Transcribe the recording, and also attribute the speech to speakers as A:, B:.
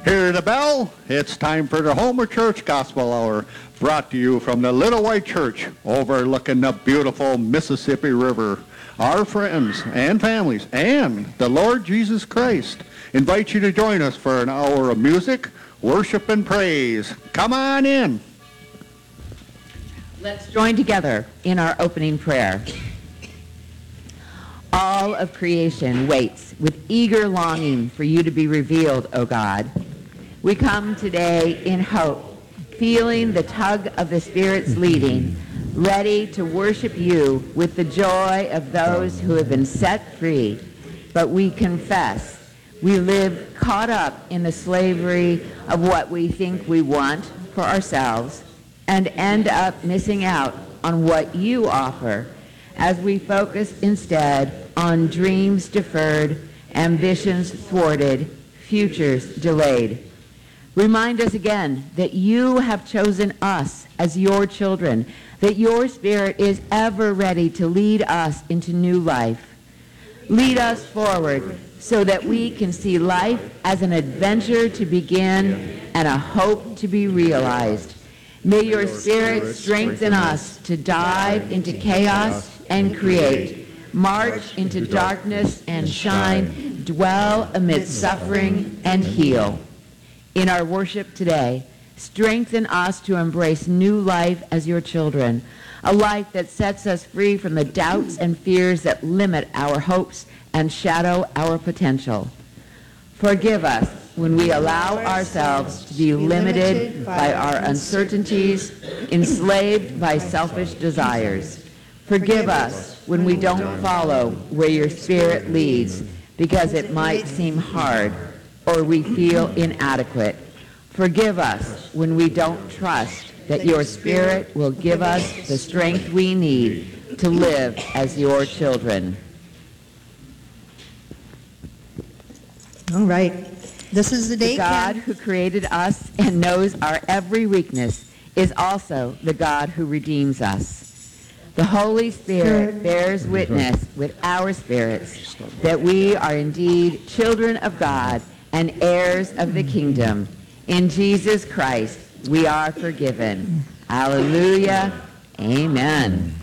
A: Hear the bell? It's time for the Homer Church Gospel Hour, brought to you from the Little White Church overlooking the beautiful Mississippi River. Our friends and families and the Lord Jesus Christ invite you to join us for an hour of music, worship, and praise. Come on in.
B: Let's join together in our opening prayer. All of creation waits with eager longing for you to be revealed, O God. We come today in hope, feeling the tug of the Spirit's leading, ready to worship you with the joy of those who have been set free. But we confess we live caught up in the slavery of what we think we want for ourselves and end up missing out on what you offer as we focus instead on dreams deferred, ambitions thwarted, futures delayed. Remind us again that you have chosen us as your children, that your Spirit is ever ready to lead us into new life. Lead us forward so that we can see life as an adventure to begin and a hope to be realized. May your Spirit strengthen us to dive into chaos and create, march into darkness and shine, dwell amid suffering and heal. In our worship today, strengthen us to embrace new life as your children, a life that sets us free from the doubts and fears that limit our hopes and shadow our potential. Forgive us when we allow ourselves to be limited by our uncertainties, enslaved by selfish desires. Forgive us when we don't follow where your Spirit leads because it might seem hard or we feel inadequate. Forgive us when we don't trust that your Spirit will give us the strength we need to live as your children.
C: All right. This is the day.
B: The God who created us and knows our every weakness is also the God who redeems us. The Holy Spirit bears witness with our spirits that we are indeed children of God and heirs of the kingdom. In Jesus Christ, we are forgiven. Hallelujah. Amen.